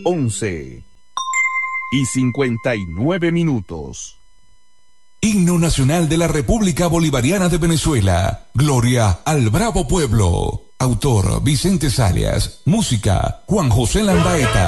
11:59. Himno Nacional de la República Bolivariana de Venezuela. Gloria al bravo pueblo. Autor Vicente Salias. Música Juan José Landaeta.